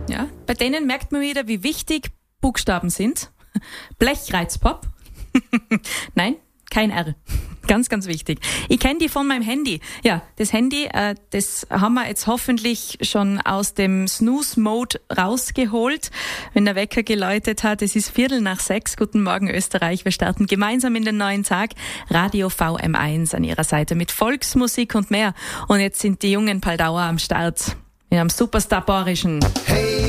Ja, bei denen merkt man wieder, wie wichtig Buchstaben sind. Blechreizpop. Nein, kein R. Ganz, ganz wichtig. Ich kenne die von meinem Handy. Ja, das Handy, das haben wir jetzt hoffentlich schon aus dem Snooze-Mode rausgeholt, wenn der Wecker geläutet hat. Es ist 5:45. Guten Morgen, Österreich. Wir starten gemeinsam in den neuen Tag. Radio VM1 an ihrer Seite mit Volksmusik und mehr. Und jetzt sind die jungen Paldauer am Start. In einem Superstar-Borischen. Hey.